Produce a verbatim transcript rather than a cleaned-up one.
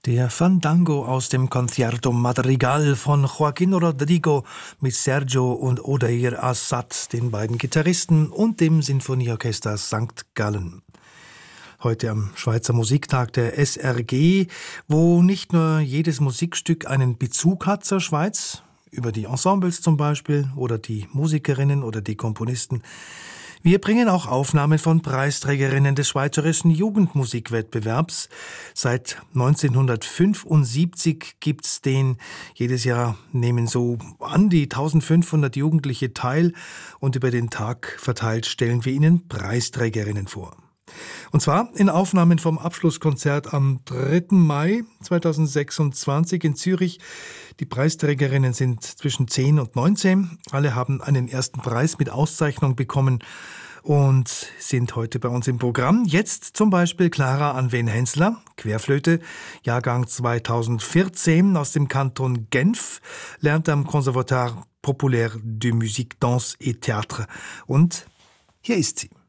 Der Fandango aus dem Concerto Madrigal von Joaquín Rodrigo mit Sergio und Odair Assad, den beiden Gitarristen, und dem Sinfonieorchester Sankt Gallen. Heute am Schweizer Musiktag der S R G, wo nicht nur jedes Musikstück einen Bezug hat zur Schweiz, über die Ensembles zum Beispiel oder die Musikerinnen oder die Komponisten. Wir bringen auch Aufnahmen von Preisträgerinnen des Schweizerischen Jugendmusikwettbewerbs. Seit neunzehnhundertfünfundsiebzig gibt's den. Jedes Jahr nehmen so an die eintausendfünfhundert Jugendliche teil und über den Tag verteilt stellen wir Ihnen Preisträgerinnen vor. Und zwar in Aufnahmen vom Abschlusskonzert am dritten Mai zweitausendsechsundzwanzig in Zürich. Die Preisträgerinnen sind zwischen zehn und neunzehn. Alle haben einen ersten Preis mit Auszeichnung bekommen und sind heute bei uns im Programm. Jetzt zum Beispiel Clara Anwen-Hensler, Querflöte, Jahrgang zweitausendvierzehn aus dem Kanton Genf, lernt am Conservatoire Populaire de Musique, Danse et Théâtre. Und hier ist sie.